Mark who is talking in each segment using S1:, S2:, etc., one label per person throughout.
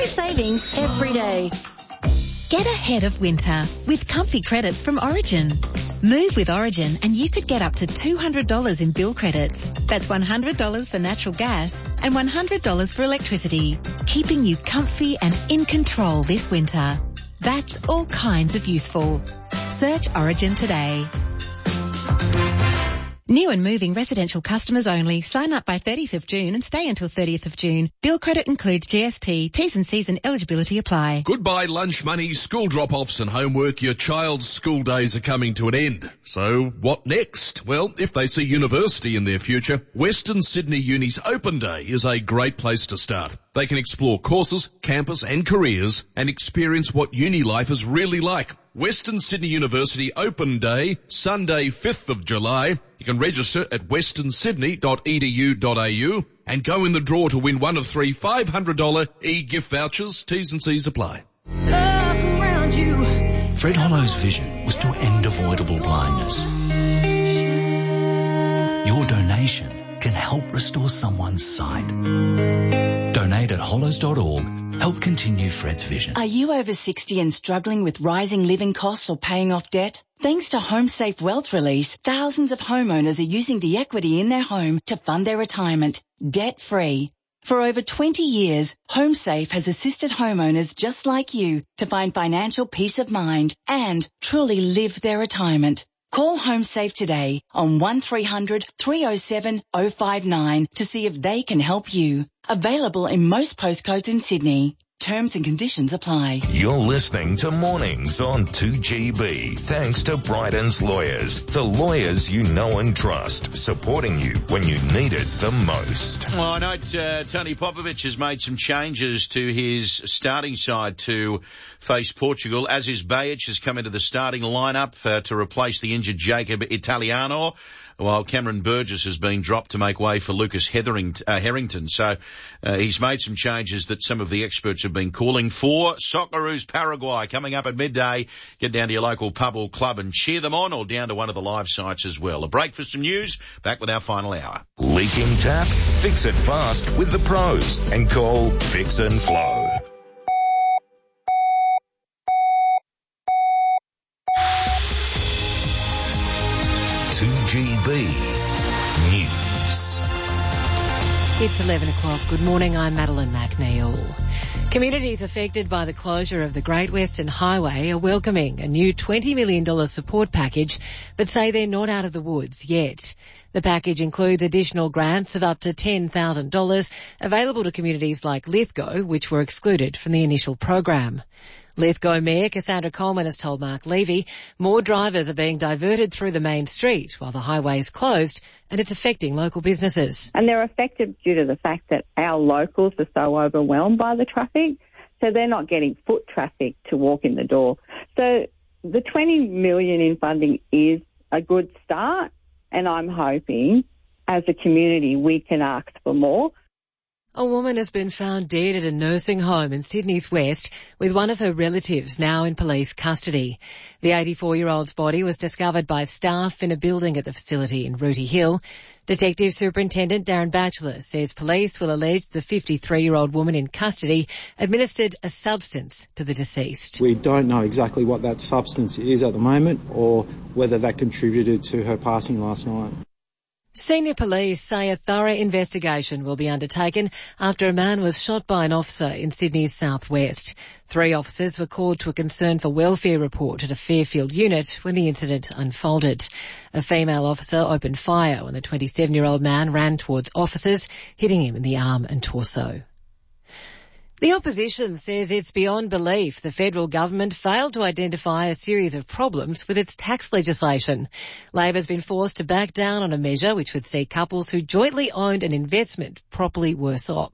S1: Big savings every day.
S2: Get ahead of winter with comfy credits from Origin. Move with Origin and you could get up to $200 in bill credits. That's $100 for natural gas and $100 for electricity, keeping you comfy and in control this winter. That's all kinds of useful. Search Origin today. New and moving residential customers only. Sign up by 30th of June and stay until 30th of June. Bill credit includes GST. T's and C's and eligibility apply.
S3: Goodbye lunch money, school drop-offs and homework. Your child's school days are coming to an end. So what next? Well, if they see university in their future, Western Sydney Uni's Open Day is a great place to start. They can explore courses, campus and careers and experience what uni life is really like. Western Sydney University Open Day, Sunday 5th of July. You can register at westernsydney.edu.au and go in the draw to win one of 3 $500 e-gift vouchers. T's and C's apply.
S1: Look around you.
S4: Fred Hollow's vision was to end avoidable blindness. Your donation can help restore someone's sight. Donate at hollows.org. Help continue Fred's vision.
S5: Are you over 60 and struggling with rising living costs or paying off debt? Thanks to HomeSafe Wealth Release, thousands of homeowners are using the equity in their home to fund their retirement, debt-free. For over 20 years, HomeSafe has assisted homeowners just like you to find financial peace of mind and truly live their retirement. Call HomeSafe today on 1300 307 059 to see if they can help you. Available in most postcodes in Sydney. Terms and conditions apply.
S6: You're listening to Mornings on 2GB. Thanks to Bryden's Lawyers, the lawyers you know and trust, supporting you when you need it the most.
S7: Well, I know Tony Popovic has made some changes to his starting side to face Portugal, as is Bajic has come into the starting lineup to replace the injured Jacob Italiano, while Cameron Burgess has been dropped to make way for Lucas Harrington. So he's made some changes that some of the experts have been calling for. Socceroos Paraguay coming up at midday. Get down to your local pub or club and cheer them on, or down to one of the live sites as well. A break for some news. Back with our final hour.
S6: Leaking tap? Fix it fast with the pros and call Fix and Flow. GB News.
S8: It's 11 o'clock. Good morning. I'm Madeline McNeil. Communities affected by the closure of the Great Western Highway are welcoming a new $20 million support package, but say they're not out of the woods yet. The package includes additional grants of up to $10,000 available to communities like Lithgow, which were excluded from the initial program. Lithgow Mayor Cassandra Coleman has told Mark Levy more drivers are being diverted through the main street while the highway is closed, and it's affecting local businesses.
S9: And they're affected due to the fact that our locals are so overwhelmed by the traffic, so they're not getting foot traffic to walk in the door. So the $20 million in funding is a good start, and I'm hoping as a community we can ask for more.
S8: A woman has been found dead at a nursing home in Sydney's West with one of her relatives now in police custody. The 84-year-old's body was discovered by staff in a building at the facility in Rooty Hill. Detective Superintendent Darren Batchelor says police will allege the 53-year-old woman in custody administered a substance to the deceased.
S10: We don't know exactly what that substance is at the moment or whether that contributed to her passing last night.
S8: Senior police say a thorough investigation will be undertaken after a man was shot by an officer in Sydney's southwest. 3 officers were called to a concern for welfare report at a Fairfield unit when the incident unfolded. A female officer opened fire when the 27-year-old man ran towards officers, hitting him in the arm and torso. The opposition says it's beyond belief the federal government failed to identify a series of problems with its tax legislation. Labor's been forced to back down on a measure which would see couples who jointly owned an investment property worse off.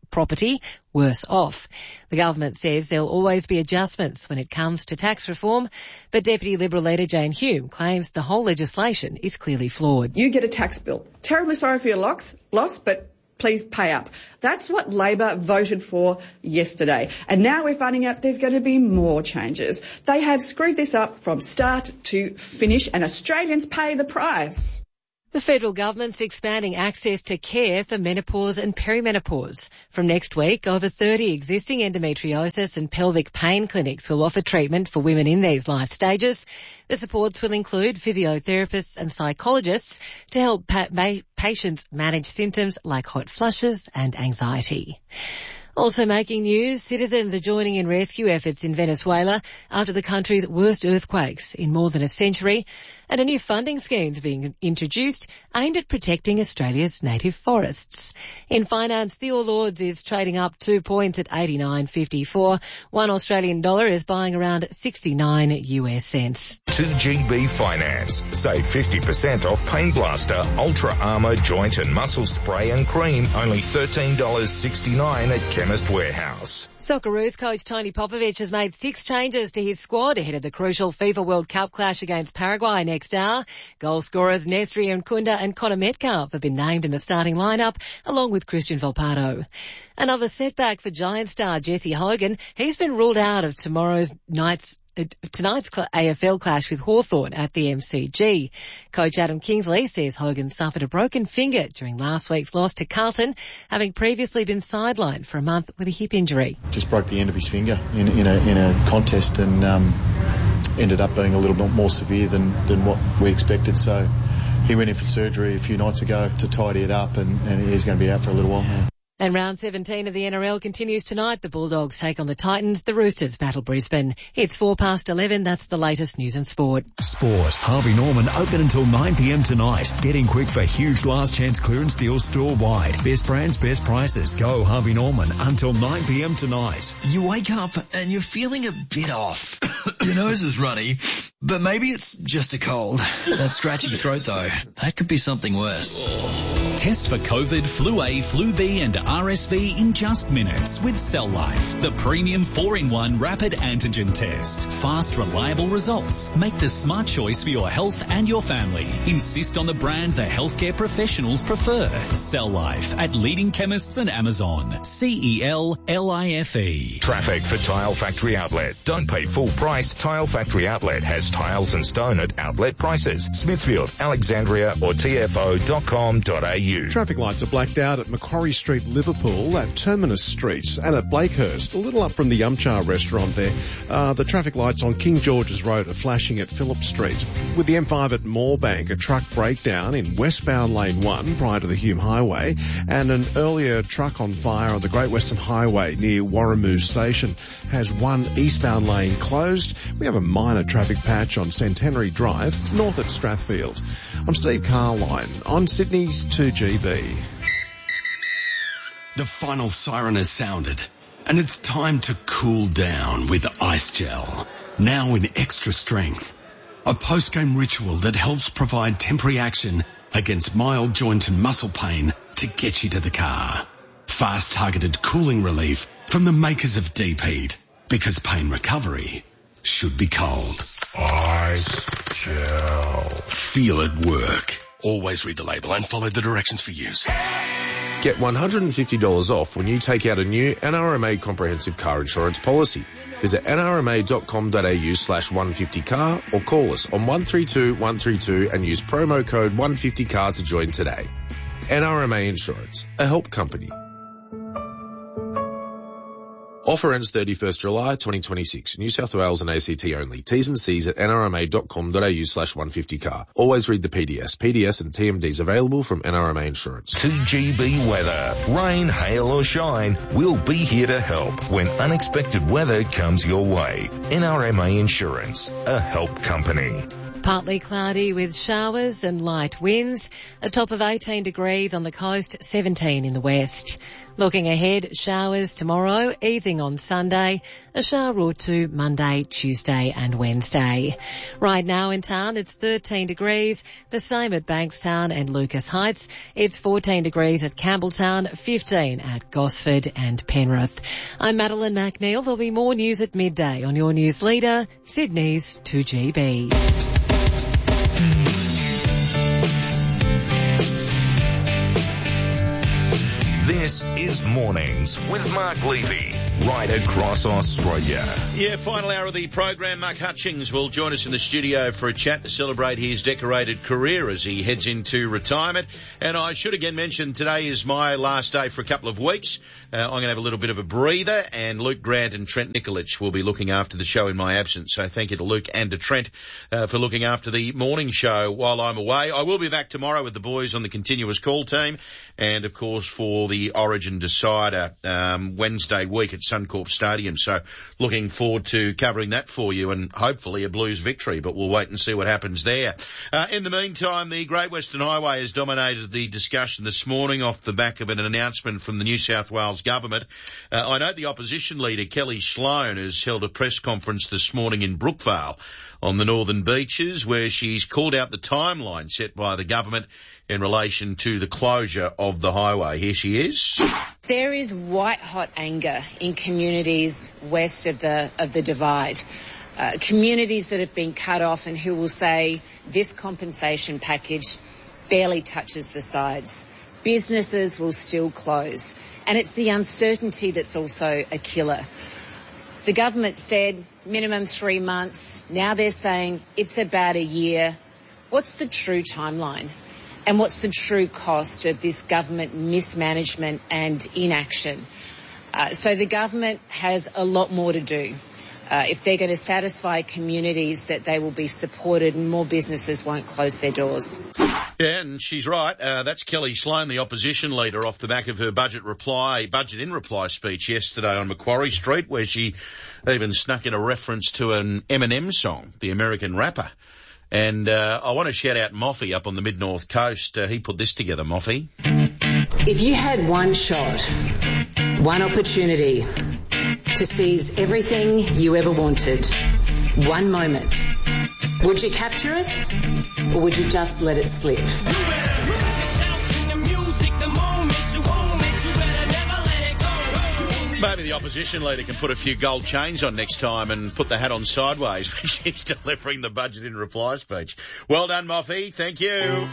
S8: The government says there'll always be adjustments when it comes to tax reform, but Deputy Liberal leader Jane Hume claims the whole legislation is clearly flawed.
S11: You get a tax bill. Terribly sorry for your loss, but please pay up. That's what Labor voted for yesterday. And now we're finding out there's going to be more changes. They have screwed this up from start to finish, and Australians pay the price.
S8: The federal government's expanding access to care for menopause and perimenopause. From next week, over 30 existing endometriosis and pelvic pain clinics will offer treatment for women in these life stages. The supports will include physiotherapists and psychologists to help patients manage symptoms like hot flushes and anxiety. Also making news, citizens are joining in rescue efforts in Venezuela after the country's worst earthquakes in more than a century, and a new funding scheme is being introduced aimed at protecting Australia's native forests. In finance, the All Ords is trading up 2 points at 89.54. $1 Australian dollar is buying around 69 US cents.
S6: 2GB Finance. Save 50% off Pain Blaster, Ultra Armour, Joint and Muscle Spray and Cream. Only $13.69 at Chemist Warehouse.
S8: Socceroos coach Tony Popovic has made 6 changes to his squad ahead of the crucial FIFA World Cup clash against Paraguay next hour. Goal scorers Nesri Nkunda and Connor Metcalf have been named in the starting lineup, along with Christian Volpato. Another setback for Giant star Jesse Hogan. He's been ruled out of tonight's AFL clash with Hawthorn at the MCG. Coach Adam Kingsley says Hogan suffered a broken finger during last week's loss to Carlton, having previously been sidelined for a month with a hip injury.
S12: Just broke the end of his finger in a contest and ended up being a little bit more severe than what we expected. So he went in for surgery a few nights ago to tidy it up, and he's going to be out for a little while now.
S8: And round 17 of the NRL continues tonight. The Bulldogs take on the Titans. The Roosters battle Brisbane. It's 11:04. That's the latest news and sport.
S13: Sport. Harvey Norman open until 9 p.m. tonight. Get in quick for huge last chance clearance deals store-wide. Best brands, best prices. Go Harvey Norman until 9 p.m. tonight.
S14: You wake up and you're feeling a bit off. Your nose is runny, but maybe it's just a cold. That scratchy throat though, that could be something worse.
S15: Test for COVID, Flu A, Flu B and RSV in just minutes with Cell Life, the premium 4-in-1 rapid antigen test. Fast, reliable results. Make the smart choice for your health and your family. Insist on the brand the healthcare professionals prefer. Cell Life at leading chemists and Amazon. CELLIFE.
S6: Traffic for Tile Factory Outlet. Don't pay full price. Tile Factory Outlet has tiles and stone at outlet prices. Smithfield, Alexandria or tfo.com.au.
S16: Traffic lights are blacked out at Macquarie Street, Liverpool, at Terminus Street and at Blakehurst, a little up from the Yumchar restaurant there. The traffic lights on King George's Road are flashing at Phillip Street. With the M5 at Moorebank, a truck breakdown in westbound lane 1 prior to the Hume Highway, and an earlier truck on fire on the Great Western Highway near Warramoo Station has one eastbound lane closed. We have a minor traffic patch on Centenary Drive, north at Strathfield. I'm Steve Carline on Sydney's 2GB.
S17: The final siren has sounded, and it's time to cool down with Ice Gel, now in extra strength. A post-game ritual that helps provide temporary action against mild joint and muscle pain to get you to the car. Fast targeted cooling relief from the makers of Deep Heat, because pain recovery should be cold.
S6: Ice Gel.
S17: Feel it work. Always read the label and follow the directions for use.
S18: Get $150 off when you take out a new NRMA comprehensive car insurance policy. Visit nrma.com.au/150car or call us on 132 132 and use promo code 150car to join today. NRMA Insurance, a help company. Offer ends 31st July 2026. New South Wales and ACT only. T's and C's at nrma.com.au/150car. Always read the PDS. PDS and TMDs available from NRMA Insurance.
S6: 2GB weather. Rain, hail or shine, we'll be here to help when unexpected weather comes your way. NRMA Insurance, a help company.
S8: Partly cloudy with showers and light winds. A top of 18 degrees on the coast, 17 in the west. Looking ahead, showers tomorrow, easing on Sunday, a shower or two Monday, Tuesday and Wednesday. Right now in town, it's 13 degrees, the same at Bankstown and Lucas Heights. It's 14 degrees at Campbelltown, 15 at Gosford and Penrith. I'm Madeline McNeil. There'll be more news at midday on your news leader, Sydney's 2GB.
S6: This is Mornings with Mark Levy. right across Australia.
S7: Yeah, final hour of the program. Mark Hutchings will join us in the studio for a chat to celebrate his decorated career as he heads into retirement. And I should again mention today is my last day for a couple of weeks. I'm going to have a little bit of a breather, and Luke Grant and Trent Nikolic will be looking after the show in my absence. So thank you to Luke and to Trent for looking after the morning show while I'm away. I will be back tomorrow with the boys on the continuous call team, and of course for the Origin Decider Wednesday week at Suncorp Stadium. So looking forward to covering that for you, and hopefully a Blues victory, but we'll wait and see what happens there. In the meantime, the Great Western Highway has dominated the discussion this morning off the back of an announcement from the New South Wales government. I know the opposition leader, Kelly Sloan, has held a press conference this morning in Brookvale on the Northern Beaches, where she's called out the timeline set by the government in relation to the closure of the highway. Here she is.
S19: There is white-hot anger in communities west of the divide. Communities that have been cut off and who will say this compensation package barely touches the sides. Businesses will still close. And it's the uncertainty that's also a killer. The government said minimum 3 months. Now they're saying it's about a year. What's the true timeline? And what's the true cost of this government mismanagement and inaction? So the government has a lot more to do. If they're going to satisfy communities, that they will be supported and more businesses won't close their doors.
S7: Yeah, and she's right. That's Kelly Sloan, the opposition leader, off the back of her budget in reply speech yesterday on Macquarie Street, where she even snuck in a reference to an Eminem song, the American rapper. And I want to shout out Moffy up on the Mid-North Coast. He put this together, Moffy.
S19: If you had one shot, one opportunity to seize everything you ever wanted, one moment, would you capture it or would you just let it slip?
S7: Maybe the opposition leader can put a few gold chains on next time and put the hat on sideways when she's delivering the budget in reply speech. Well done, Moffy. Thank you.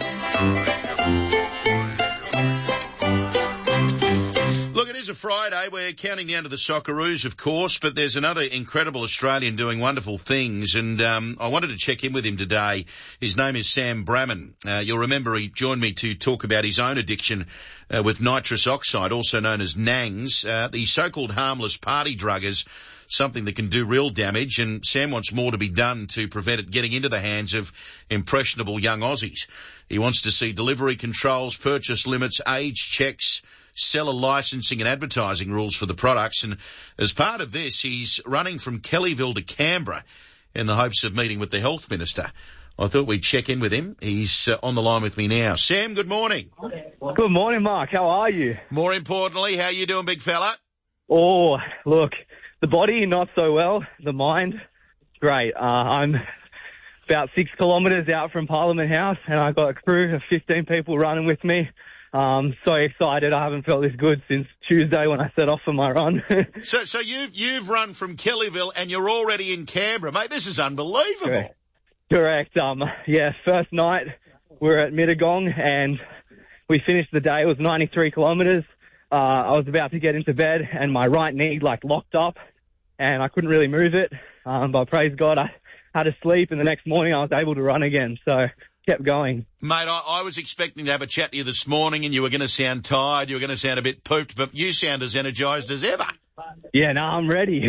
S7: Look, it is a Friday. We're counting down to the Socceroos, of course, but there's another incredible Australian doing wonderful things, and I wanted to check in with him today. His name is Sam Bramman. You'll remember he joined me to talk about his own addiction with nitrous oxide, also known as NANGs, the so-called harmless party drug is something that can do real damage, and Sam wants more to be done to prevent it getting into the hands of impressionable young Aussies. He wants to see delivery controls, purchase limits, age checks, seller licensing and advertising rules for the products, and as part of this, he's running from Kellyville to Canberra in the hopes of meeting with the health minister. I thought we'd check in with him. He's on the line with me now. Sam, good morning.
S20: Good morning, Mark. How are you?
S7: More importantly, how you doing, big fella?
S20: Oh, look, the body, not so well. The mind, great. I'm about 6 kilometres out from Parliament House, and I've got a crew of 15 people running with me. So excited. I haven't felt this good since Tuesday when I set off for my run.
S7: So you've run from Kellyville and you're already in Canberra, mate. This is unbelievable.
S20: Correct. First night we were at Mittagong and we finished the day. It was 93 kilometres. I was about to get into bed and my right knee locked up and I couldn't really move it. But praise God, I had to sleep and the next morning I was able to run again. So kept going.
S7: Mate, I was expecting to have a chat to you this morning and you were going to sound tired, you were going to sound a bit pooped, but you sound as energised as ever.
S20: Yeah, no, I'm ready.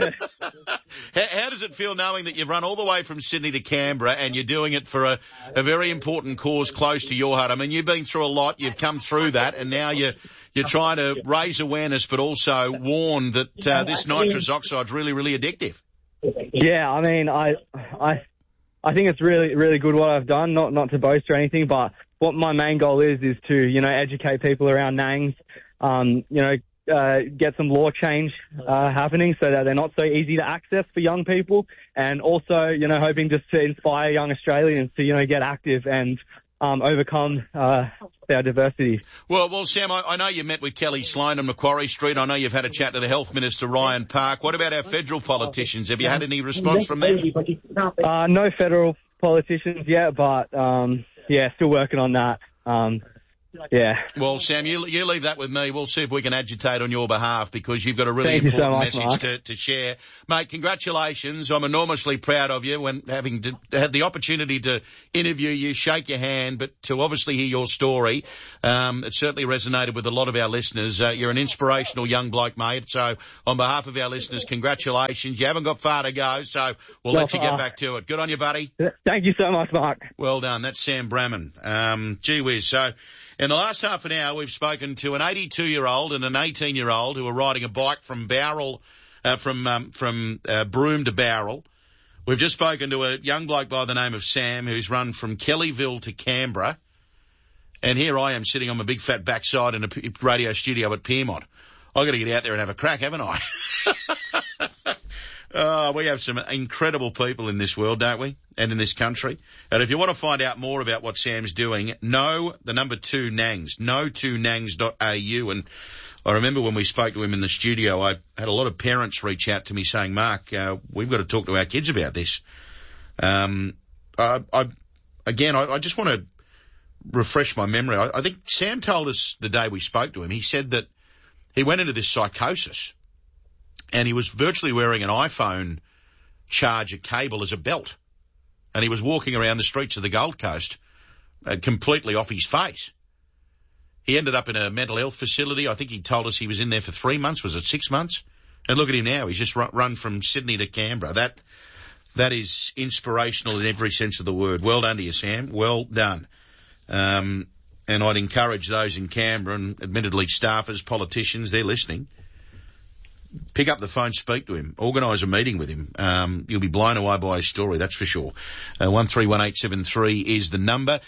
S7: How does it feel knowing that you've run all the way from Sydney to Canberra and you're doing it for a very important cause close to your heart? I mean, you've been through a lot, you've come through that, and now you're trying to raise awareness but also warn that this nitrous oxide's really, really addictive.
S20: Yeah, I mean, I think it's really, really good what I've done, not to boast or anything, but what my main goal is to, educate people around NANGs, get some law change happening so that they're not so easy to access for young people, and also, hoping just to inspire young Australians to, get active and overcome our diversity.
S7: Well, Sam, I know you met with Kelly Sloan on Macquarie Street. I know you've had a chat to the Health Minister, Ryan Park. What about our federal politicians? Have you had any response from them?
S20: No federal politicians yet, but, still working on that. Yeah.
S7: Well, Sam, you leave that with me. We'll see if we can agitate on your behalf because you've got a really
S20: Thank you so
S7: important
S20: much,
S7: message to share. Mate, congratulations. I'm enormously proud of you when having had the opportunity to interview you, shake your hand, but to obviously hear your story. It certainly resonated with a lot of our listeners. You're an inspirational young bloke, mate. So on behalf of our listeners, congratulations. You haven't got far to go, so we'll let you get back to it. Good on you, buddy.
S20: Thank you so much, Mark.
S7: Well done. That's Sam Bramman. Gee whiz. So in the last half an hour, we've spoken to an 82-year-old and an 18-year-old who are riding a bike from Bowral, from Broome to Bowral. We've just spoken to a young bloke by the name of Sam who's run from Kellyville to Canberra. And here I am sitting on my big fat backside in a radio studio at Pyrmont. I've got to get out there and have a crack, haven't I? We have some incredible people in this world, don't we? And in this country. And if you want to find out more about what Sam's doing, no Nangs, no2nangs.au. And I remember when we spoke to him in the studio, I had a lot of parents reach out to me saying, Mark, we've got to talk to our kids about this. I just want to refresh my memory. I think Sam told us the day we spoke to him, he said that he went into this psychosis and he was virtually wearing an iPhone charger cable as a belt. And he was walking around the streets of the Gold Coast completely off his face. He ended up in a mental health facility. I think he told us he was in there for 3 months. Was it 6 months? And look at him now. He's just run from Sydney to Canberra. That is inspirational in every sense of the word. Well done to you, Sam. Well done. And I'd encourage those in Canberra and admittedly staffers, politicians, they're listening. Pick up the phone, speak to him, organise a meeting with him. You'll be blown away by his story, that's for sure. 131873 is the number.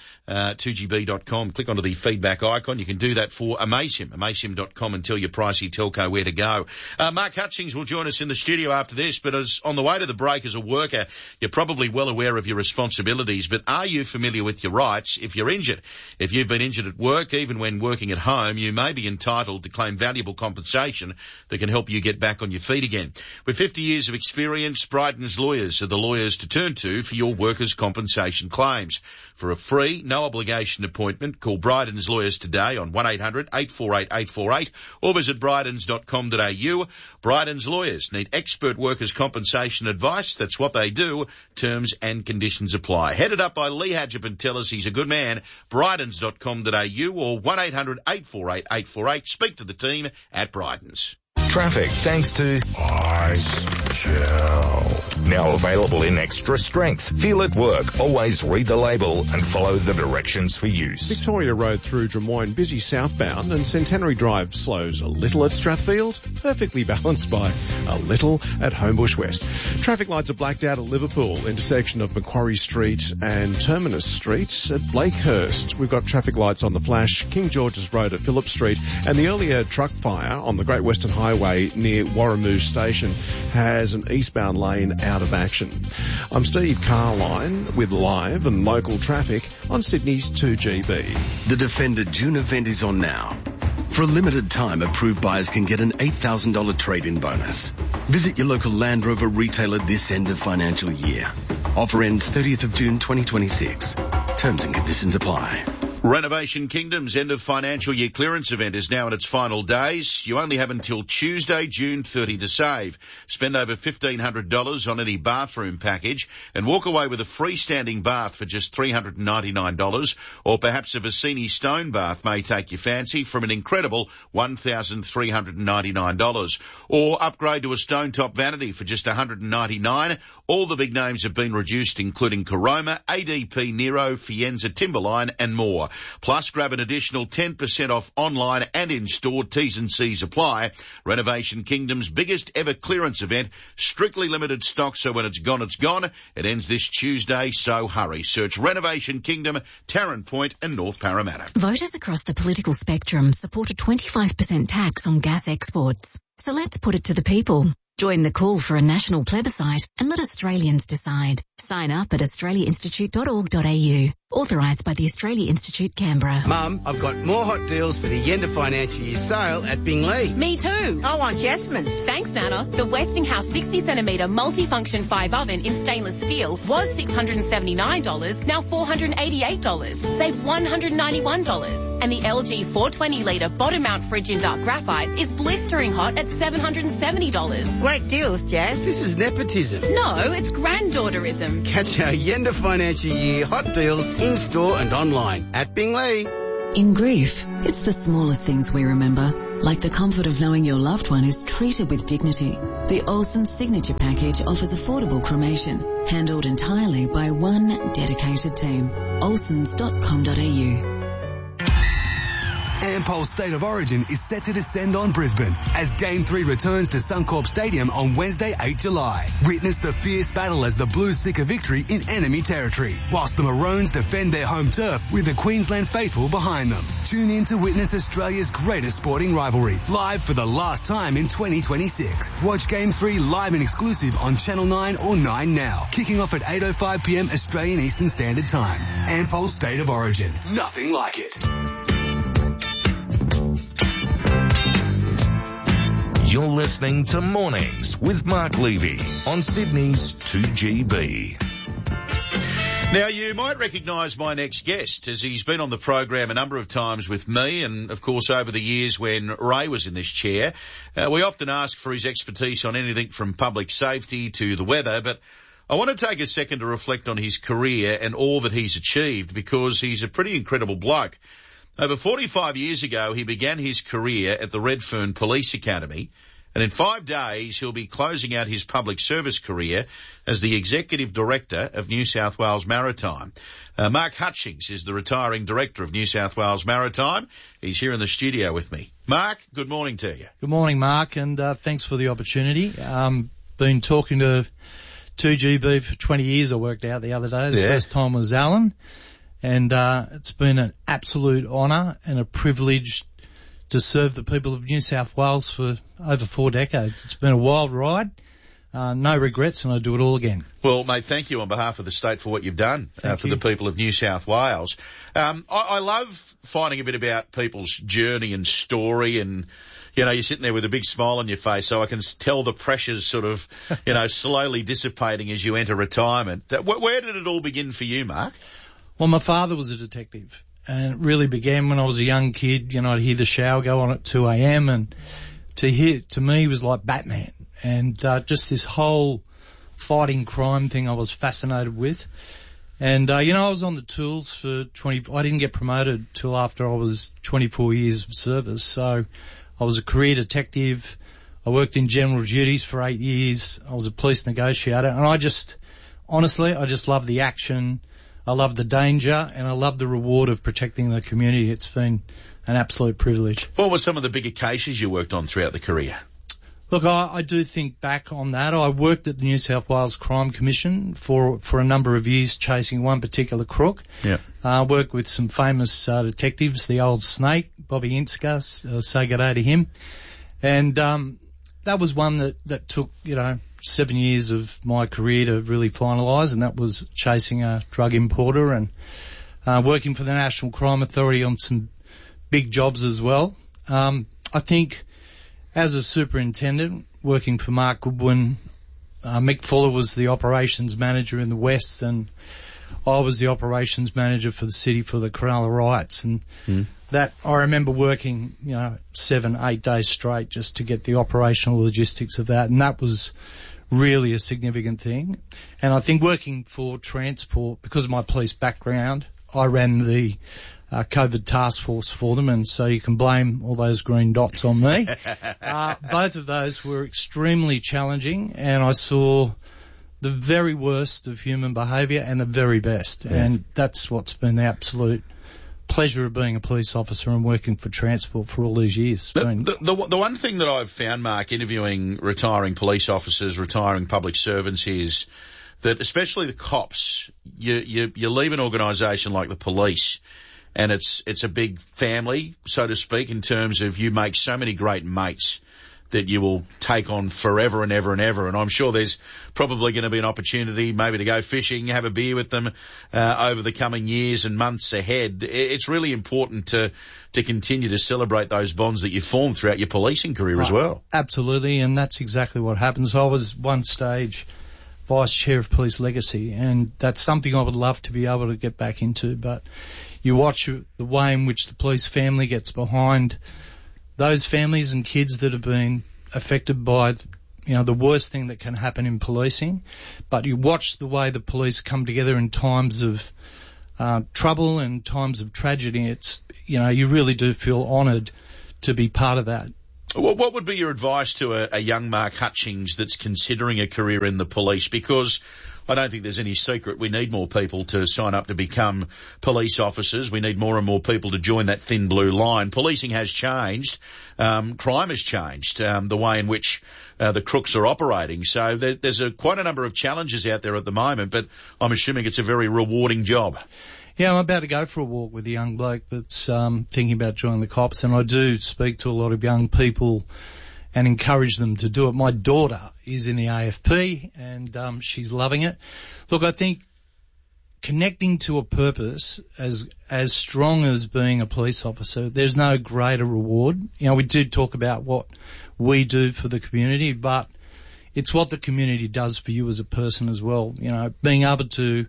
S7: 2GB.com. Click onto the feedback icon. You can do that for Amaysim.com and tell your pricey telco where to go. Mark Hutchings will join us in the studio after this, but as on the way to the break as a worker, you're probably well aware of your responsibilities, but are you familiar with your rights if you're injured? If you've been injured at work, even when working at home, you may be entitled to claim valuable compensation that can help you get back on your feet again. With 50 years of experience, Bryden's Lawyers are the lawyers to turn to for your workers' compensation claims. For a free, no obligation appointment, call Bryden's Lawyers today on 1-800-848-848 or visit brydens.com.au. Bryden's Lawyers need expert workers' compensation advice. That's what they do. Terms and conditions apply. Headed up by Lee Hadjip, tell us he's a good man. Brydens.com.au or 1-800-848-848. Speak to the team at Bryden's.
S6: Traffic thanks to Ice Gel. Now available in extra strength. Feel it work. Always read the label and follow the directions for use.
S16: Victoria Road through Drummoyne busy southbound and Centenary Drive slows a little at Strathfield, perfectly balanced by a little at Homebush West. Traffic lights are blacked out at Liverpool, intersection of Macquarie Street and Terminus Street. At Blakehurst, we've got traffic lights on the flash, King George's Road at Phillip Street, and the earlier truck fire on the Great Western Highway near Warramoo Station has an eastbound lane out of action. I'm Steve Carline with live and local traffic on Sydney's 2GB.
S17: The Defender June event is on now. For a limited time, approved buyers can get an $8,000 trade-in bonus. Visit your local Land Rover retailer this end of financial year. Offer ends 30th of June 2026. Terms and conditions apply.
S7: Renovation Kingdom's end of financial year clearance event is now in its final days. You only have until Tuesday, June 30 to save. Spend over $1,500 on any bathroom package and walk away with a freestanding bath for just $399, or perhaps a Vicini stone bath may take your fancy from an incredible $1,399, or upgrade to a stone top vanity for just $199. All the big names have been reduced, including Caroma, ADP, Nero, Fienza, Timberline and more. Plus, grab an additional 10% off online and in-store. T's and C's apply. Renovation Kingdom's biggest ever clearance event. Strictly limited stock, so when it's gone, it's gone. It ends this Tuesday, so hurry. Search Renovation Kingdom, Tarrant Point and North Parramatta.
S21: Voters across the political spectrum support a 25% tax on gas exports. So let's put it to the people. Join the call for a national plebiscite and let Australians decide. Sign up at australiainstitute.org.au. Authorised by the Australia Institute, Canberra.
S2: Mum, I've got more hot deals for the end of financial year sale at Bingley.
S22: Me too. I want Jasmine's. Thanks, Nana. The Westinghouse 60cm multifunction 5 oven in stainless steel was $679, now $488. Save $191. And the LG 420-litre bottom mount fridge in dark graphite is blistering hot at $770.
S2: Great deals, Jazz. This is nepotism.
S22: No, it's granddaughterism.
S2: Catch our end of financial year hot deals in-store and online at Bingley.
S23: In grief, it's the smallest things we remember, like the comfort of knowing your loved one is treated with dignity. The Olsen Signature Package offers affordable cremation, handled entirely by one dedicated team. olsens.com.au.
S13: Ampol State of Origin is set to descend on Brisbane as Game 3 returns to Suncorp Stadium on Wednesday, 8 July. Witness the fierce battle as the Blues seek a victory in enemy territory, whilst the Maroons defend their home turf with the Queensland faithful behind them. Tune in to witness Australia's greatest sporting rivalry, live for the last time in 2026. Watch Game 3 live and exclusive on Channel 9 or 9 Now, kicking off at 8:05pm Australian Eastern Standard Time. Ampol State of Origin. Nothing like it.
S6: You're listening to Mornings with Mark Levy on Sydney's 2GB.
S7: Now, you might recognise my next guest, as he's been on the program a number of times with me, and of course over the years when Ray was in this chair. We often ask for his expertise on anything from public safety to the weather, but I want to take a second to reflect on his career and all that he's achieved, because he's a pretty incredible bloke. Over 45 years ago, he began his career at the Redfern Police Academy, and in 5 days, he'll be closing out his public service career as the Executive Director of New South Wales Maritime. Mark Hutchings is the retiring Director of New South Wales Maritime. He's here in the studio with me. Mark, good morning to you.
S24: Good morning, Mark, and thanks for the opportunity. Been talking to 2GB for 20 years, I worked out the other day. The first time was Alan. And it's been an absolute honour and a privilege to serve the people of New South Wales for over 4 decades. It's been a wild ride, no regrets, and I'd do it all again.
S7: Well, mate, thank you on behalf of the state for what you've done for the people of New South Wales. I love finding a bit about people's journey and story, and you know, you're sitting there with a big smile on your face, so I can tell the pressure's sort of, you know, slowly dissipating as you enter retirement. Where did it all begin for you, Mark?
S24: Well, my father was a detective, and it really began when I was a young kid. You know, I'd hear the shower go on at 2 a.m. and to me was like Batman, and just this whole fighting crime thing I was fascinated with. And you know, I was on the tools for I didn't get promoted till after I was 24 years of service, so I was a career detective. I worked in general duties for 8 years. I was a police negotiator, and I just love the action. I love the danger, and I love the reward of protecting the community. It's been an absolute privilege.
S7: What were some of the bigger cases you worked on throughout the career?
S24: Look, I do think back on that. I worked at the New South Wales Crime Commission for a number of years chasing one particular crook.
S7: Yeah.
S24: I worked with some famous detectives, the old snake, Bobby Inska, say good day to him. And that was one that took, 7 years of my career to really finalise, and that was chasing a drug importer and working for the National Crime Authority on some big jobs as well. I think as a superintendent, working for Mark Goodwin, Mick Fuller was the operations manager in the West, and I was the operations manager for the city for the Cronulla riots, and that I remember working, 7-8 days straight just to get the operational logistics of that, and that was really a significant thing. And I think working for Transport, because of my police background, I ran the COVID task force for them, and so you can blame all those green dots on me. Both of those were extremely challenging, and I saw the very worst of human behaviour and the very best, and that's what's been the absolute pleasure of being a police officer and working for Transport for all these years.
S7: The one thing that I've found, Mark, interviewing retiring police officers, retiring public servants, is that especially the cops, you leave an organisation like the police, and it's a big family, so to speak, in terms of you make so many great mates that you will take on forever and ever and ever. And I'm sure there's probably going to be an opportunity maybe to go fishing, have a beer with them over the coming years and months ahead. It's really important to continue to celebrate those bonds that you formed throughout your policing career as well.
S24: Absolutely, and that's exactly what happens. I was one stage Vice Chair of Police Legacy, and that's something I would love to be able to get back into, but you watch the way in which the police family gets behind those families and kids that have been affected by, the worst thing that can happen in policing. But you watch the way the police come together in times of trouble and times of tragedy. It's, you really do feel honoured to be part of that.
S7: What would be your advice to a young Mark Hutchings that's considering a career in the police? Because I don't think there's any secret. We need more people to sign up to become police officers. We need more and more people to join that thin blue line. Policing has changed. Crime has changed, the way in which the crooks are operating. So there's quite a number of challenges out there at the moment, but I'm assuming it's a very rewarding job.
S24: Yeah, I'm about to go for a walk with a young bloke that's thinking about joining the cops, and I do speak to a lot of young people and encourage them to do it. My daughter is in the AFP and she's loving it. Look, I think connecting to a purpose as strong as being a police officer, there's no greater reward. We do talk about what we do for the community, but it's what the community does for you as a person as well. Being able to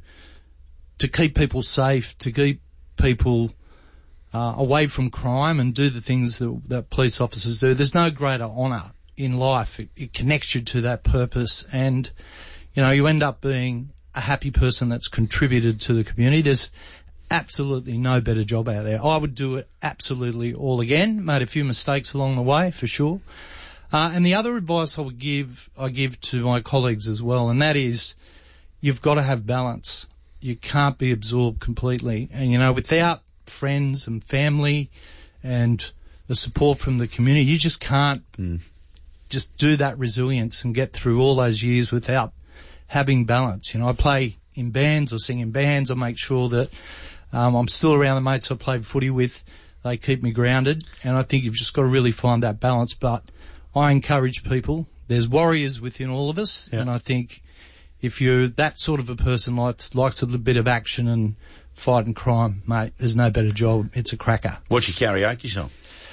S24: keep people safe, to keep people away from crime and do the things that police officers do. There's no greater honour in life. It connects you to that purpose, and, you end up being a happy person that's contributed to the community. There's absolutely no better job out there. I would do it absolutely all again. Made a few mistakes along the way, for sure. And the other advice I give to my colleagues as well, and that is you've got to have balance. You can't be absorbed completely. And, without friends and family and the support from the community, you just can't just do that resilience and get through all those years without having balance. I play in bands or sing in bands. I make sure that I'm still around the mates I played footy with. They keep me grounded, and I think you've just got to really find that balance. But I encourage people. There's warriors within all of us, and I think if you're that sort of a person likes a little bit of action and fighting crime, mate, there's no better job. It's a cracker.
S7: What's your karaoke song?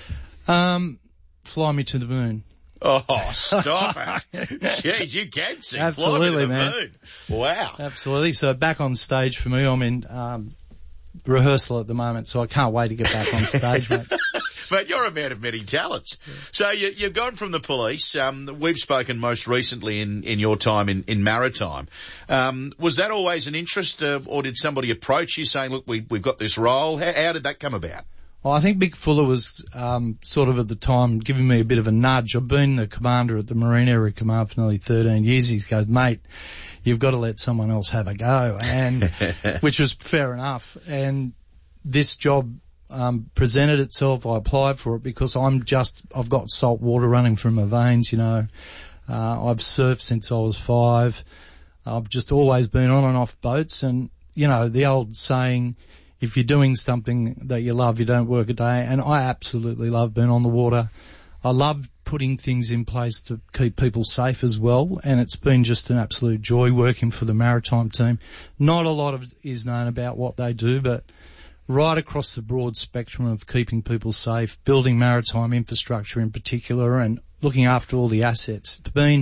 S24: Fly Me to the Moon.
S7: Oh, stop it. Jeez, you can sing.
S24: Absolutely,
S7: Fly Me to the
S24: man.
S7: Moon. Wow.
S24: Absolutely. So back on stage for me, I'm in rehearsal at the moment, so I can't wait to get back on stage, mate.
S7: But you're a man of many talents. So you've gone from the police. We've spoken most recently in your time in maritime. Was that always an interest, or did somebody approach you saying, look, we've got this role? How did that come about?
S24: Well, I think Mick Fuller was sort of at the time giving me a bit of a nudge. I've been the commander at the Marine Area Command for nearly 13 years. He goes, mate, you've got to let someone else have a go, and which was fair enough. And this job presented itself. I applied for it because I've got salt water running through my veins, I've surfed since I was 5. I've just always been on and off boats, and, the old saying, if you're doing something that you love, you don't work a day. And I absolutely love being on the water. I love putting things in place to keep people safe as well, and it's been just an absolute joy working for the maritime team. Not a lot is known about what they do, but right across the broad spectrum of keeping people safe, building maritime infrastructure in particular, and looking after all the assets.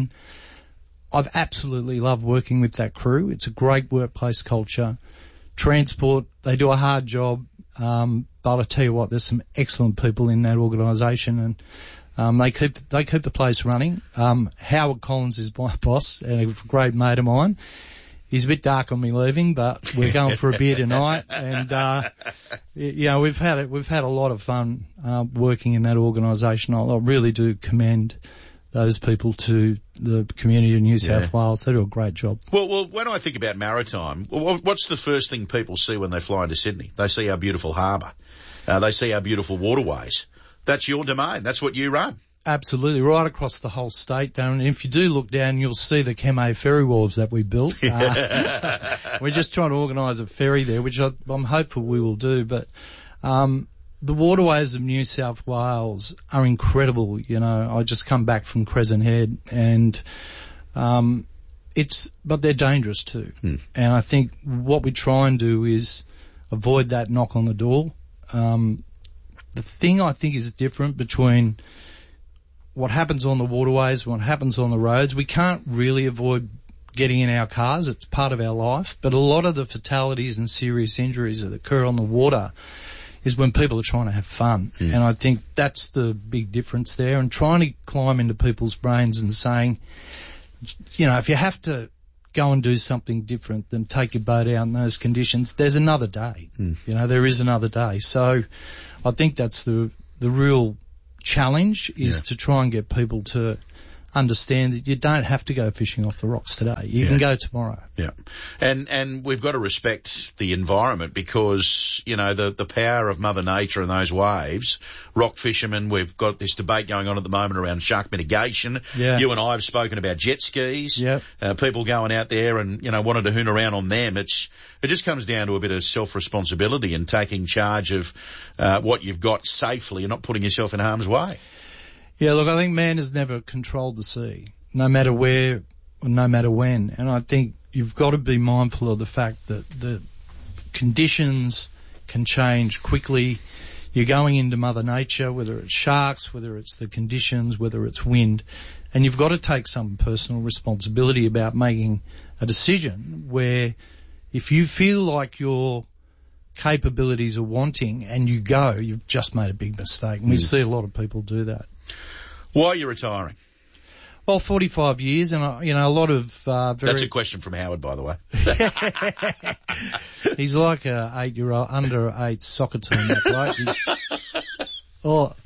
S24: I've absolutely loved working with that crew. It's a great workplace culture. Transport, they do a hard job, but I tell you what, there's some excellent people in that organisation, and they keep the place running. Howard Collins is my boss and a great mate of mine. He's a bit dark on me leaving, but we're going for a beer tonight, and we've had a lot of fun working in that organisation. I really do commend those people to the community of New South Wales. They do a great job.
S7: Well, when I think about maritime, what's the first thing people see when they fly into Sydney? They see our beautiful harbour. They see our beautiful waterways. That's your domain. That's what you run.
S24: Absolutely, right across the whole state, Darren. And if you do look down, you'll see the Kemay ferry wharves that we built. We're just trying to organise a ferry there, which I'm hopeful we will do. But the waterways of New South Wales are incredible. You know, I just come back from Crescent Head and, but they're dangerous too. And I think what we try and do is avoid that knock on the door. The thing I think is different between what happens on the waterways and what happens on the roads, we can't really avoid getting in our cars. It's part of our life. But a lot of the fatalities and serious injuries that occur on the water is when people are trying to have fun. And I think that's the big difference there. And trying to climb into people's brains and saying, you know, if you have to go and do something different than take your boat out in those conditions, there's another day. You know, there is another day. So I think that's the real challenge is to try and get people to understand that you don't have to go fishing off the rocks today. You can go tomorrow.
S7: Yeah. And we've got to respect the environment because, you know, the power of Mother Nature and those waves, rock fishermen, we've got this debate going on at the moment around shark mitigation.
S24: Yeah.
S7: You and I have spoken about jet skis.
S24: Yep.
S7: People going out there and, you know, wanting to hoon around on them. It just comes down to a bit of self-responsibility and taking charge of what you've got safely and not putting yourself in harm's way.
S24: Yeah, look, I think man has never controlled the sea, no matter where or no matter when. And I think you've got to be mindful of the fact that the conditions can change quickly. You're going into Mother Nature, whether it's sharks, whether it's the conditions, whether it's wind, and you've got to take some personal responsibility about making a decision where if you feel like your capabilities are wanting and you go, you've just made a big mistake. And we see a lot of people do that.
S7: Why are you retiring?
S24: Well, 45 years, and you know, a lot of
S7: That's a question from Howard, by the way.
S24: He's like a 8-year-old under 8 soccer team. That bloke.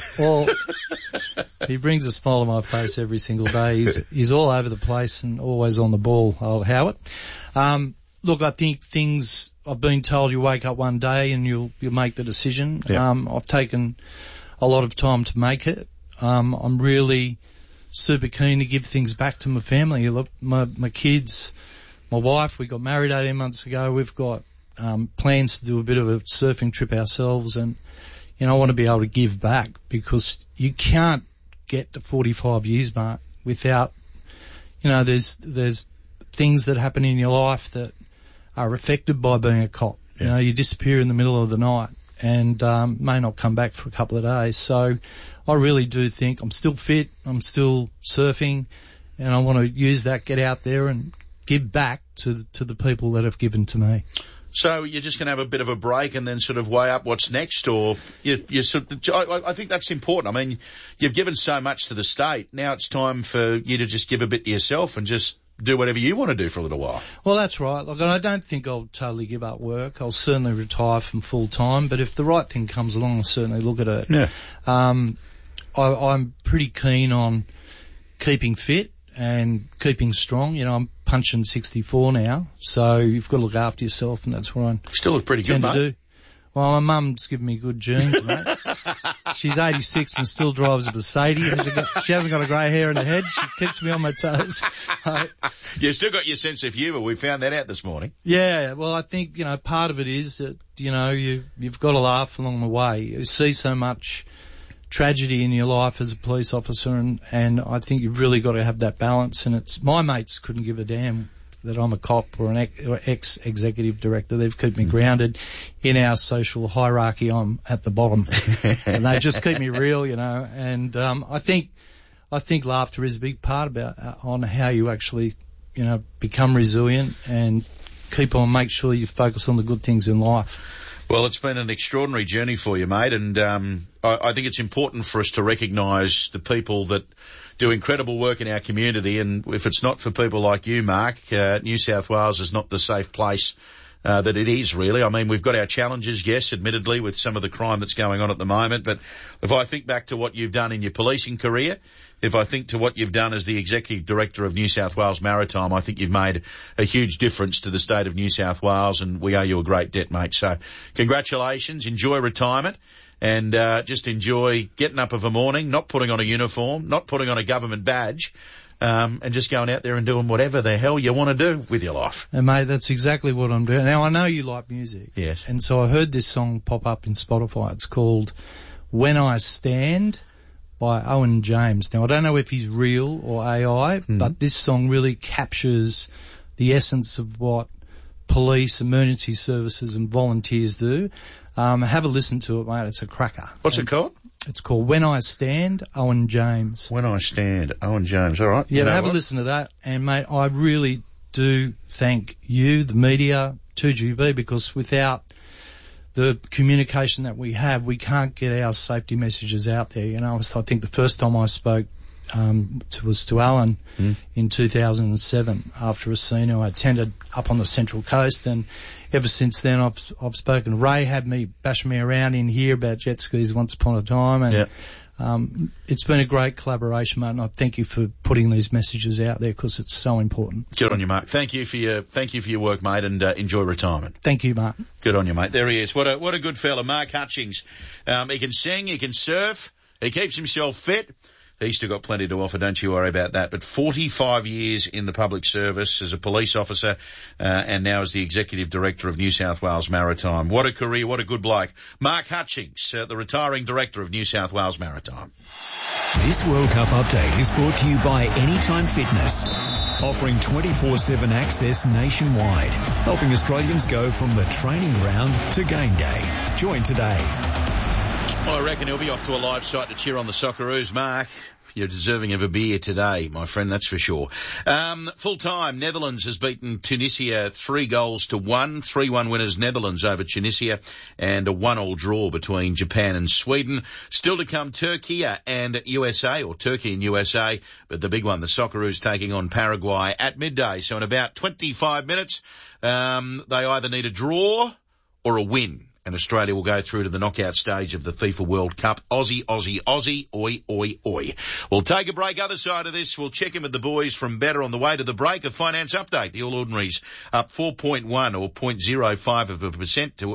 S24: He brings a smile on my face every single day. He's all over the place and always on the ball, old Howard. Look, I think I've been told you wake up one day and you'll make the decision. Yep. I've taken a lot of time to make it. I'm really super keen to give things back to my family. Look, my kids, my wife, we got married 18 months ago. We've got plans to do a bit of a surfing trip ourselves, and you know, I want to be able to give back because you can't get to 45 years, Mark, without, you know, there's things that happen in your life that are affected by being a cop. Yeah. You know, you disappear in the middle of the night and may not come back for a couple of days. So I really do think I'm still fit, I'm still surfing, and I want to use that, get out there and give back to the people that have given to me.
S7: So you're just going to have a bit of a break and then sort of weigh up what's next, or you sort of, I think that's important. I mean, you've given so much to the state. Now it's time for you to just give a bit to yourself and just do whatever you want to do for a little while. Well,
S24: that's right. Look, and I don't think I'll totally give up work. I'll certainly retire from full time, but if the right thing comes along, I'll certainly look at it.
S7: Yeah.
S24: I'm pretty keen on keeping fit and keeping strong. You know, I'm punching 64 now, so you've got to look after yourself, and that's what I
S7: still look pretty good, mate.
S24: Do. Well, my mum's given me good genes, mate. She's 86 and still drives a Mercedes. She hasn't got a grey hair in the head. She keeps me on my toes.
S7: You've still got your sense of humour. We found that out this morning.
S24: Yeah, well, I think, you know, part of it is that, you know, you've got to laugh along the way. You see so much tragedy in your life as a police officer, and I think you've really got to have that balance. And my mates couldn't give a damn that I'm a cop or an ex-executive director. They've kept me grounded in our social hierarchy. I'm at the bottom, and they just keep me real, you know. And I think laughter is a big part on how you actually, you know, become resilient and make sure you focus on the good things in life.
S7: Well, it's been an extraordinary journey for you, mate, and I think it's important for us to recognise the people that do incredible work in our community, and if it's not for people like you, Mark, New South Wales is not the safe place that it is, really. I mean, we've got our challenges, yes, admittedly, with some of the crime that's going on at the moment, but if I think back to what you've done in your policing career, if I think to what you've done as the Executive Director of New South Wales Maritime, I think you've made a huge difference to the state of New South Wales, and we owe you a great debt, mate. So congratulations, enjoy retirement, and just enjoy getting up of a morning, not putting on a uniform, not putting on a government badge, and just going out there and doing whatever the hell you want to do with your life.
S24: And mate, that's exactly what I'm doing. Now I know you like music.
S7: Yes.
S24: And so I heard this song pop up in Spotify. It's called When I Stand by Owen James. Now I don't know if he's real or AI, but this song really captures the essence of what police, emergency services and volunteers do. Have a listen to it, mate. It's a cracker.
S7: What's it called?
S24: It's called When I Stand, Owen James.
S7: When I Stand, Owen James. All right.
S24: Yeah, have a listen to that. And, mate, I really do thank you, the media, 2GB, because without the communication that we have, we can't get our safety messages out there. You know, I think the first time I spoke was to Alan in 2007 after a scene I attended up on the Central Coast, and ever since then I've spoken. Ray had me bash me around in here about jet skis once upon a time, and it's been a great collaboration, mate, and I thank you for putting these messages out there because it's so important.
S7: Good on you, Mark. Thank you for your work, mate, and enjoy retirement.
S24: Thank you, Mark.
S7: Good on you, mate. There he is. What a good fella, Mark Hutchings. He can sing, he can surf, he keeps himself fit. He's still got plenty to offer, don't you worry about that. But 45 years in the public service as a police officer, and now as the Executive Director of New South Wales Maritime. What a career, what a good bloke. Mark Hutchings, the retiring Director of New South Wales Maritime.
S15: This World Cup update is brought to you by Anytime Fitness, offering 24/7 access nationwide, helping Australians go from the training ground to game day. Join today.
S7: I reckon he'll be off to a live site to cheer on the Socceroos. Mark, you're deserving of a beer today, my friend, that's for sure. Full time, Netherlands has beaten Tunisia 3-1. 3-1 winners Netherlands over Tunisia, and a 1-1 draw between Japan and Sweden. Still to come, Turkey and USA, or Turkey and USA, but the big one, the Socceroos taking on Paraguay at midday. So in about 25 minutes, they either need a draw or a win, and Australia will go through to the knockout stage of the FIFA World Cup. Aussie, Aussie, Aussie, oi, oi, oi. We'll take a break. Other side of this, we'll check in with the boys from Better on the way to the break. A finance update. The All Ordinaries up 4.1 or 0.05% to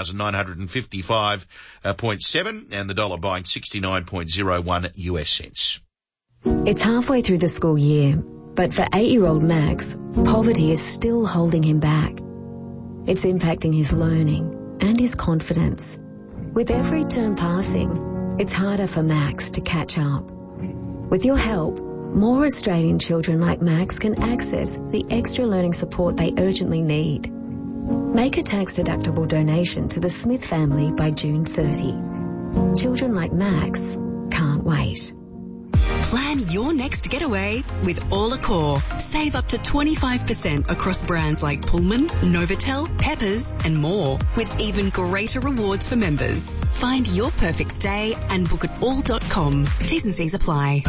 S7: 8,955.7, and the dollar buying 69.01 US cents.
S21: It's halfway through the school year, but for 8-year-old Max, poverty is still holding him back. It's impacting his learning and his confidence. With every term passing, it's harder for Max to catch up. With your help, more Australian children like Max can access the extra learning support they urgently need. Make a tax-deductible donation to the Smith family by June 30. Children like Max can't wait. Plan your next getaway with Allacor. Save up to 25% across brands like Pullman, Novotel, Peppers and more, with even greater rewards for members. Find your perfect stay and book at all.com. T's and C's apply.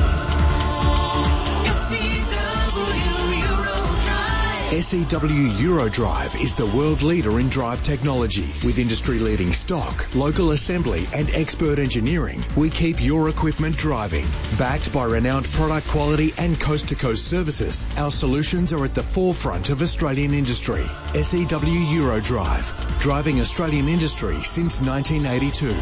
S15: SEW Eurodrive is the world leader in drive technology. With industry-leading stock, local assembly and expert engineering, we keep your equipment driving. Backed by renowned product quality and coast-to-coast services, our solutions are at the forefront of Australian industry. SEW Eurodrive, driving Australian industry since 1982.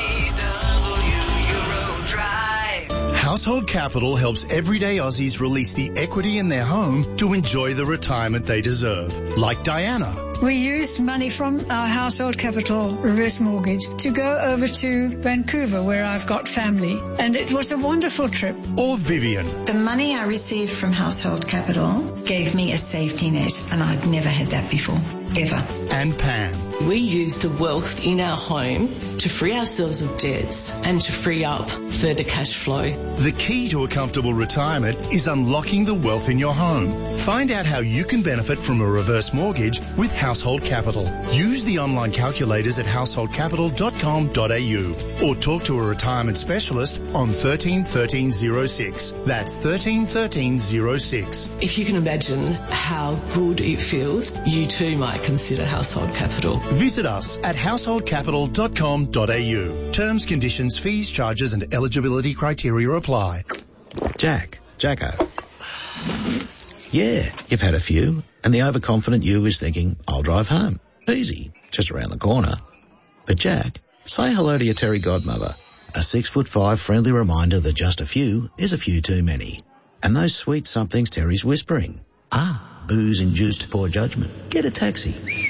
S1: Household Capital helps everyday Aussies release the equity in their home to enjoy the retirement they deserve. Like Diana.
S3: We used money from our Household Capital reverse mortgage to go over to Vancouver, where I've got family, and it was a wonderful trip.
S1: Or Vivian.
S4: The money I received from Household Capital gave me a safety net, and I'd never had that before, ever.
S1: And Pam.
S5: We use the wealth in our home to free ourselves of debts and to free up further cash flow.
S1: The key to a comfortable retirement is unlocking the wealth in your home. Find out how you can benefit from a reverse mortgage with Household Capital. Use the online calculators at householdcapital.com.au or talk to a retirement specialist on 13 13 06. That's 13 13 06.
S5: If you can imagine how good it feels, you too might consider Household Capital.
S1: Visit us at householdcapital.com.au. Terms, conditions, fees, charges and eligibility criteria apply.
S25: Jacko. Yeah, you've had a few, and the overconfident you is thinking, I'll drive home. Easy, just around the corner. But Jack, say hello to your Terry godmother. A 6'5" friendly reminder that just a few is a few too many. And those sweet somethings Terry's whispering. Booze-induced poor judgment. Get a taxi.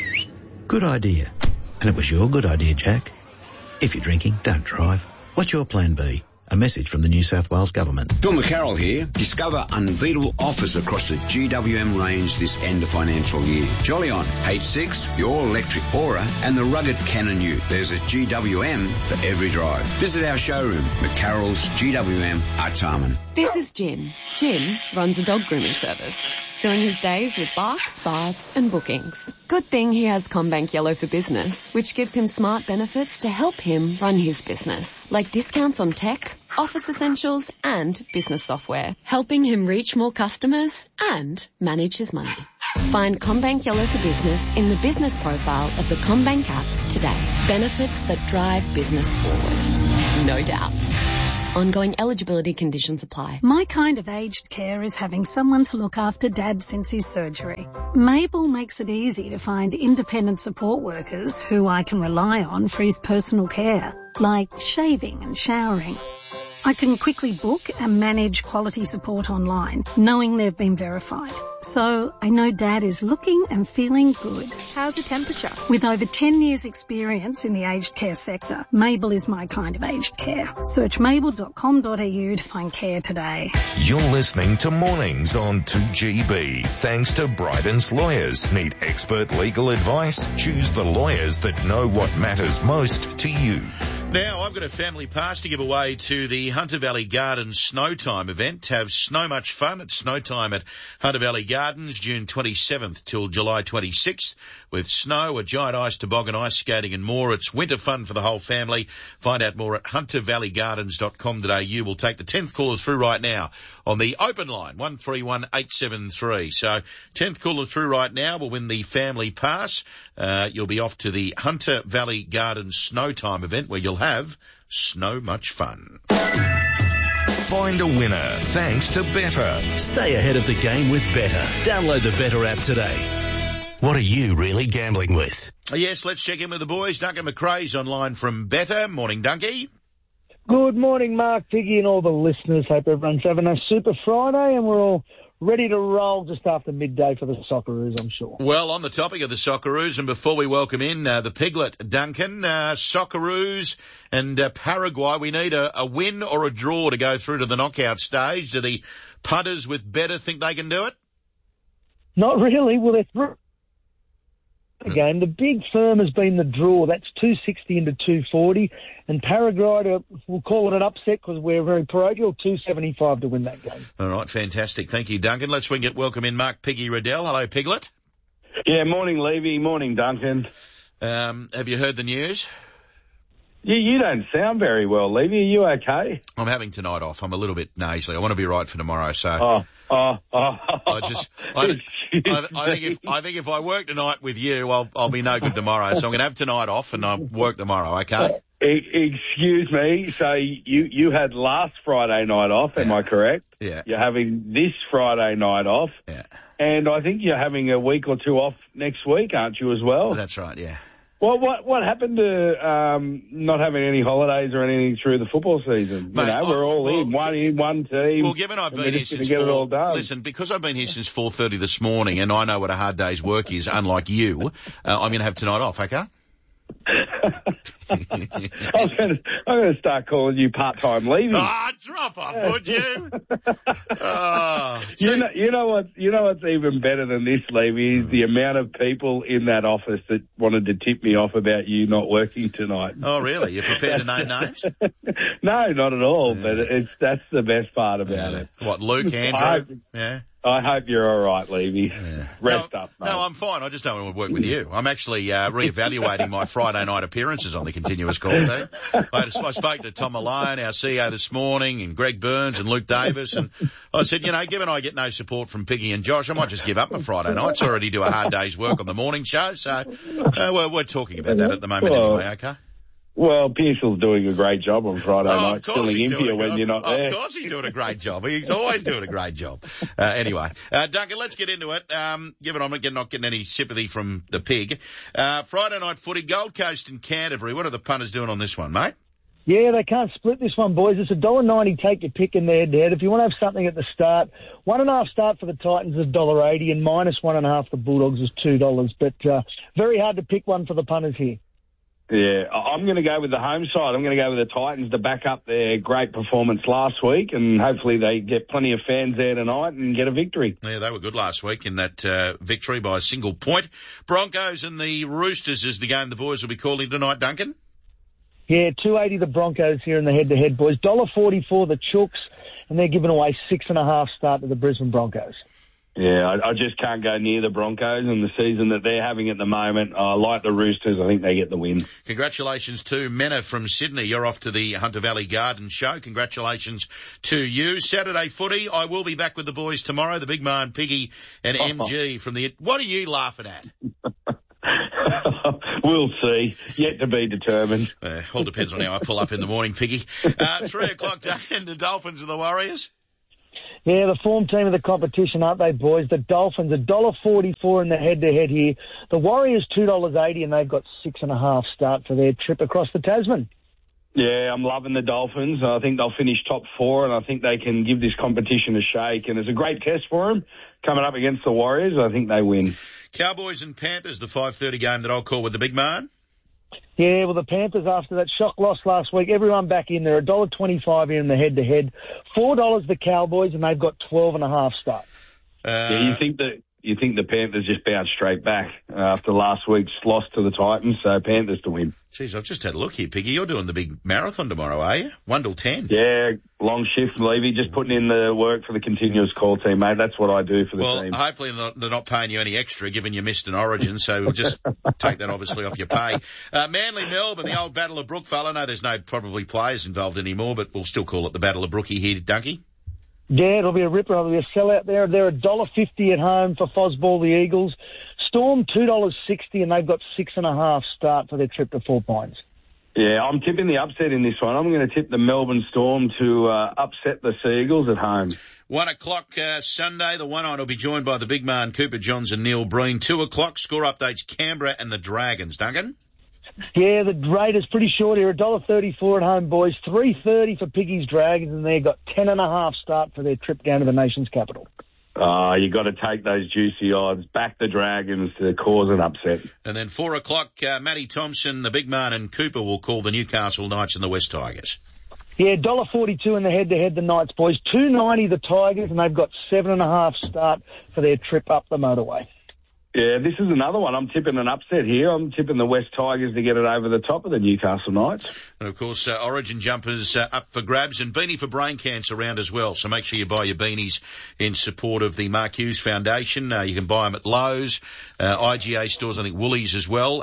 S25: Good idea. And it was your good idea, Jack. If you're drinking, don't drive. What's your plan B? A message from the New South Wales Government.
S9: Phil McCarroll here. Discover unbeatable offers across the GWM range this end of financial year. Jolyon, H6, your electric pourer, and the rugged Cannon Ute. There's a GWM for every drive. Visit our showroom, McCarroll's GWM, Artarmon.
S10: This is Jim. Jim runs a dog grooming service, filling his days with barks, baths and bookings. Good thing he has CommBank Yellow for Business, which gives him smart benefits to help him run his business, like discounts on tech, office essentials and business software, helping him reach more customers and manage his money. Find CommBank Yellow for Business in the business profile of the CommBank app today. Benefits that drive business forward. No doubt. Ongoing eligibility conditions apply.
S11: My kind of aged care is having someone to look after Dad since his surgery. Mabel makes it easy to find independent support workers who I can rely on for his personal care, like shaving and showering. I can quickly book and manage quality support online, knowing they've been verified. So I know Dad is looking and feeling good.
S12: How's the temperature?
S11: With over 10 years experience in the aged care sector, Mabel is my kind of aged care. Search mabel.com.au to find care today.
S6: You're listening to Mornings on 2GB. Thanks to Bryden's Lawyers. Need expert legal advice? Choose the lawyers that know what matters most to you.
S7: Now, I've got a family pass to give away to the Hunter Valley Gardens Snowtime event. Have so much fun at Snowtime at Hunter Valley Gardens, June 27th till July 26th, with snow, a giant ice toboggan, ice skating and more. It's winter fun for the whole family. Find out more at huntervalleygardens.com.au. We'll take the 10th callers through right now on the open line, 131873. So 10th caller through right now will win the family pass. You'll be off to the Hunter Valley Gardens Snowtime event where you'll have so much fun.
S6: Find a winner thanks to Better.
S14: Stay ahead of the game with Better. Download the Better app today. What are you really gambling with?
S7: Yes, let's check in with the boys. Duncan McRae's online from Better. Morning, Dunky.
S26: Good morning, Mark, Piggy and all the listeners. Hope everyone's having a super Friday and we're all ready to roll just after midday for the Socceroos, I'm sure.
S7: Well, on the topic of the Socceroos, and before we welcome in the Piglet, Duncan, Socceroos and Paraguay, we need a win or a draw to go through to the knockout stage. Do the punters with Better think they can do it?
S26: Not really. Well, they're through the game. The big firm has been the draw. That's 260 into 240. And Paraguay, we'll call it an upset because we're very parochial, 275 to win that game.
S7: All right, fantastic. Thank you, Duncan. Let's welcome in Mark Piggy Riddell. Hello, Piglet.
S27: Yeah, morning, Levy. Morning, Duncan.
S7: Have you heard the news?
S27: You don't sound very well, Levy. Are you okay?
S7: I'm having tonight off. I'm a little bit nasally. I want to be right for tomorrow, so... I think if I work tonight with you, I'll be no good tomorrow. So I'm going to have tonight off and I'll work tomorrow, okay?
S27: Excuse me. So you had last Friday night off, am I correct?
S7: Yeah.
S27: You're having this Friday night off.
S7: Yeah.
S27: And I think you're having a week or two off next week, aren't you, as well?
S7: That's right, yeah.
S27: Well, what happened to not having any holidays or anything through the football season?
S7: Mate,
S27: we're all in one team.
S7: Well, given I've been here since
S27: get it all done.
S7: Listen, because I've been here since 4:30 this morning, and I know what a hard day's work is, unlike you, I'm going to have tonight off, okay?
S27: I'm going to start calling you part-time Levy.
S7: Drop off, would you?
S27: You know what's even better than this, Levy, is the amount of people in that office that wanted to tip me off about you not working tonight.
S7: Oh, really? You're prepared to name names?
S27: No, not at all. But that's the best part about it.
S7: What, Luke, Andrew? Yeah.
S27: I hope you're all right, Levy.
S7: Yeah.
S27: Rest up, mate.
S7: No, I'm fine. I just don't want to work with you. I'm actually reevaluating my Friday night appearances on the continuous call team. I spoke to Tom Malone, our CEO, this morning, and Greg Burns and Luke Davis, and I said, given I get no support from Piggy and Josh, I might just give up my Friday nights. I already do a hard day's work on the morning show, so we're talking about that at the moment anyway, okay?
S27: Well, Pearsall's doing a great job on Friday night, filling in for you when you're not there.
S7: Of course he's doing a great job. He's always doing a great job. Anyway, Duncan, let's get into it. Given I'm not getting any sympathy from the pig. Friday night footy, Gold Coast and Canterbury. What are the punters doing on this one, mate?
S26: Yeah, they can't split this one, boys. It's $1.90. Take your pick in the head-to-head. If you want to have something at the start, 1.5 start for the Titans is $1.80, and minus 1.5 the Bulldogs is $2. But very hard to pick one for the punters here.
S27: Yeah, I'm going to go with the home side. I'm going to go with the Titans to back up their great performance last week, and hopefully they get plenty of fans there tonight and get a victory.
S7: Yeah, they were good last week in that victory by a single point. Broncos and the Roosters is the game the boys will be calling tonight, Duncan.
S26: Yeah, $2.80 the Broncos here in the head-to-head, boys. $1.44 the Chooks, and they're giving away 6.5 start to the Brisbane Broncos.
S27: Yeah, I just can't go near the Broncos in the season that they're having at the moment. I like the Roosters. I think they get the win.
S7: Congratulations to Mena from Sydney. You're off to the Hunter Valley Garden Show. Congratulations to you. Saturday footy, I will be back with the boys tomorrow. The big man, Piggy, and MG from the... What are you laughing at?
S27: We'll see. Yet to be determined.
S7: All depends on how I pull up in the morning, Piggy. 3 o'clock, Duncan, the Dolphins and the Warriors.
S26: Yeah, the form team of the competition, aren't they, boys? The Dolphins, $1.44 in the head-to-head here. The Warriors, $2.80, and they've got 6.5 start for their trip across the Tasman.
S27: Yeah, I'm loving the Dolphins. I think they'll finish top 4, and I think they can give this competition a shake. And it's a great test for them coming up against the Warriors. I think they win. Cowboys and Panthers, the 5:30 game that I'll call with the big man.
S26: Yeah, well, the Panthers, after that shock loss last week, everyone back in there, $1.25 here in the head-to-head. $4 the Cowboys, and they've got 12.5 start.
S27: Yeah, you think the Panthers just bounced straight back after last week's loss to the Titans, so Panthers to win.
S7: Jeez, I've just had a look here, Piggy. You're doing the big marathon tomorrow, are you? 1 till 10.
S27: Yeah, long shift, Levy. Just putting in the work for the continuous call team, mate. That's what I do for the team.
S7: Well, hopefully they're not paying you any extra, given you missed an Origin, so we'll just take that obviously off your pay. Manly Melbourne, the old Battle of Brookvale. I know there's no probably players involved anymore, but we'll still call it the Battle of Brookie here, Dunky.
S26: Yeah, it'll be a ripper. It'll be a sellout there. They're $1.50 at home for Fosball, the Eagles. Storm, $2.60, and they've got 6.5 start for their trip to 4 Pines.
S27: Yeah, I'm tipping the upset in this one. I'm going to tip the Melbourne Storm to upset the Seagulls at home.
S7: 1 o'clock Sunday, the one-on will be joined by the big man Cooper Johns and Neil Breen. 2 o'clock, score updates, Canberra and the Dragons. Duncan?
S26: Yeah, the Raiders pretty short here, $1.34 at home, boys. $3.30 for Piggy's Dragons, and they've got 10.5 start for their trip down to the nation's capital.
S27: You got to take those juicy odds. Back the Dragons to cause an upset.
S7: And then 4 o'clock, Matty Thompson, the big man, and Cooper will call the Newcastle Knights and the West Tigers.
S26: Yeah, $1.42 in the head-to-head, the Knights, boys. $2.90 the Tigers, and they've got 7.5 start for their trip up the motorway.
S27: Yeah, this is another one. I'm tipping an upset here. I'm tipping the West Tigers to get it over the top of the Newcastle Knights.
S7: And, of course, Origin jumpers up for grabs, and Beanie for Brain Cancer around as well. So make sure you buy your beanies in support of the Mark Hughes Foundation. You can buy them at Lowe's, IGA stores, I think Woolies as well,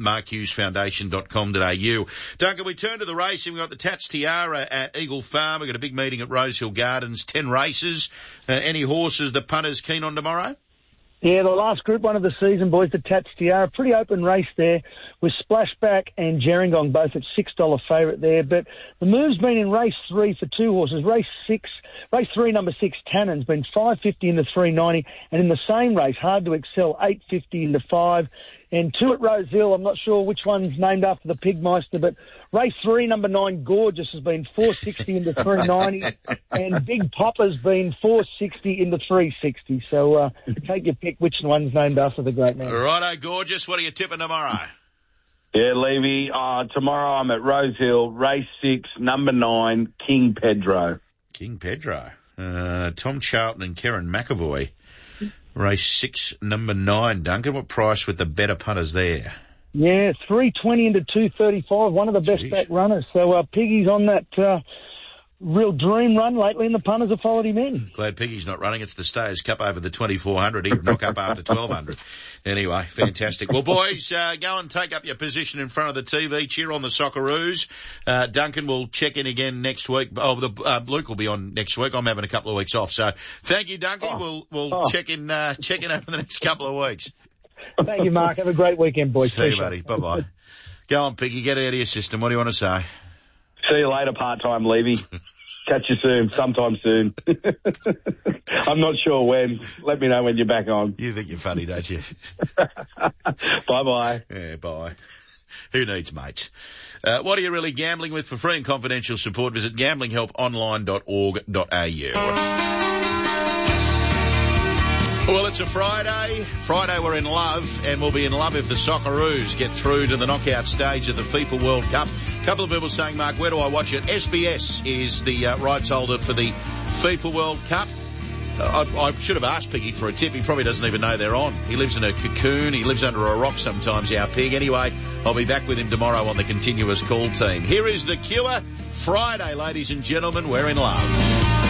S7: markhughesfoundation.com.au. Duncan, we turn to the racing. We've got the Tats Tiara at Eagle Farm. We've got a big meeting at Rosehill Gardens, 10 races. Any horses the punters keen on tomorrow?
S26: Yeah, the last Group 1 of the season, boys, the Tats Tiara. Pretty open race there with Splashback and Gerringong both at $6 favourite there. But the move's been in race 3 for 2 horses. Race 3, number 6, Tannen's been $5.50 into $3.90. And in the same race, Hard to Excel, $8.50 into $5. And 2 at Rosehill, I'm not sure which one's named after the Pigmeister, but race 3, number 9, Gorgeous, has been $4.60 into $3.90, and Big Popper's been $4.60 into $3.60. So take your pick which one's named after the great man.
S7: Righto, Gorgeous. What are you tipping tomorrow?
S27: Yeah, Levy, tomorrow I'm at Rosehill, race 6, number 9, King Pedro.
S7: King Pedro. Tom Charlton and Karen McAvoy. Race 6, number 9, Duncan. What price with the better punters there?
S26: Yeah, $3.20 into $2.35. One of the best back runners. So Piggy's on that real dream run lately, and the punters have followed him in.
S7: Glad Piggy's not running. It's the Stayers Cup over the 2,400. He'd knock up after 1,200. Anyway, fantastic. Well, boys, go and take up your position in front of the TV. Cheer on the Socceroos. Duncan will check in again next week. Luke will be on next week. I'm having a couple of weeks off. So thank you, Duncan. We'll check in over the next couple of weeks.
S26: Thank you, Mark. Have a great weekend, boys.
S7: See you, buddy. Bye-bye. Go on, Piggy. Get out of your system. What do you want to say?
S27: See you later, part-time Levy. Catch you soon, sometime soon. I'm not sure when. Let me know when you're back on.
S7: You think you're funny, don't you?
S27: Bye-bye.
S7: Yeah, bye. Who needs mates? What are you really gambling with? For free and confidential support, visit gamblinghelponline.org.au. Well, it's a Friday. Friday we're in love, and we'll be in love if the Socceroos get through to the knockout stage of the FIFA World Cup. A couple of people saying, Mark, where do I watch it? SBS is the rights holder for the FIFA World Cup. I should have asked Piggy for a tip. He probably doesn't even know they're on. He lives in a cocoon. He lives under a rock sometimes, our pig. Anyway, I'll be back with him tomorrow on the Continuous Call team. Here is The Cure. Friday, ladies and gentlemen, we're in love.